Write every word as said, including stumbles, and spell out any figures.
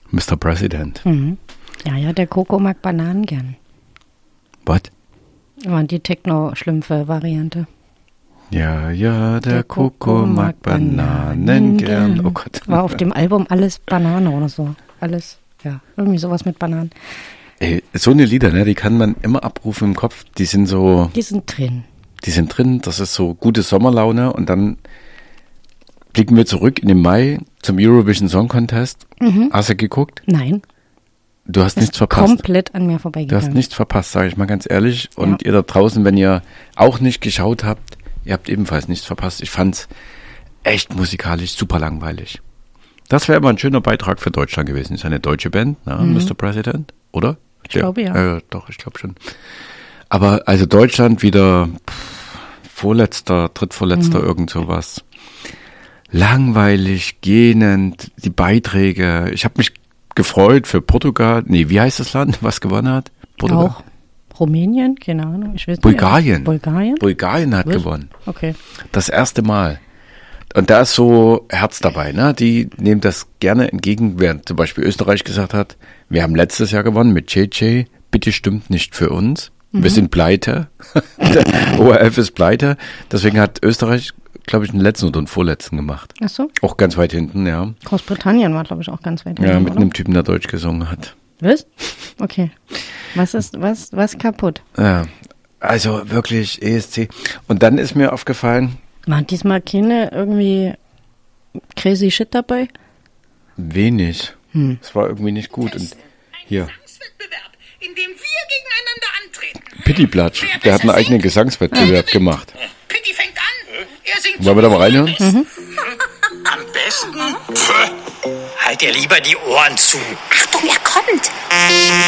Mister President. Mhm. Ja, ja, der Coco mag Bananen gern. Was? War die Techno-Schlümpfe-Variante. Ja, ja, der, der Coco mag Bananen, Bananen gern. gern. Oh Gott. War auf dem Album Alles Banane oder so. Alles, ja, irgendwie sowas mit Bananen. Ey, so eine Lieder, ne, die kann man immer abrufen im Kopf. Die sind so... Die sind drin. Die sind drin, das ist so gute Sommerlaune. Und dann blicken wir zurück in den Mai zum Eurovision Song Contest. Mhm. Hast du geguckt? Nein. Du hast das nichts verpasst. Komplett an mir vorbeigegangen. Du hast nichts verpasst, sage ich mal ganz ehrlich. Und ja. Ihr da draußen, wenn ihr auch nicht geschaut habt, ihr habt ebenfalls nichts verpasst. Ich fand's echt musikalisch super langweilig. Das wäre aber ein schöner Beitrag für Deutschland gewesen. Ist eine deutsche Band, na, mhm. Mister President, oder? Ich ja. glaube ja. Äh, doch, ich glaube schon. Aber also Deutschland wieder pff, vorletzter, drittvorletzter, mhm. irgend sowas. Langweilig, gähnend, die Beiträge. Ich habe mich gefreut für Portugal. Nee, wie heißt das Land, was gewonnen hat? Portugal? Auch. Rumänien? Keine Ahnung. Ich weiß nicht. Bulgarien. Bulgarien? Bulgarien hat Was? gewonnen. Okay. Das erste Mal. Und da ist so Herz dabei, ne? Die nehmen das gerne entgegen, während zum Beispiel Österreich gesagt hat, wir haben letztes Jahr gewonnen mit J J, bitte stimmt nicht für uns. Mhm. Wir sind pleite. Der O R F ist pleite. Deswegen hat Österreich, glaube ich, den letzten oder den vorletzten gemacht. Ach so. Auch ganz weit hinten, ja. Großbritannien war, glaube ich, auch ganz weit hinten. Ja, mit oder? einem Typen, der Deutsch gesungen hat. Was? Okay. Was ist, was, was kaputt? Ja, also wirklich E S C. Und dann ist mir aufgefallen, war diesmal keine irgendwie crazy shit dabei? Wenig. Hm. Es war irgendwie nicht gut. Und hier. Gesangswettbewerb, in dem wir gegeneinander antreten. Pitti Platsch, der hat einen eigenen Gesangswettbewerb gemacht. Pitti fängt an. Er singt. Wollen wir da mal reinhören? Mhm. Am besten. Pff, halt dir lieber die Ohren zu. Achtung, er kommt.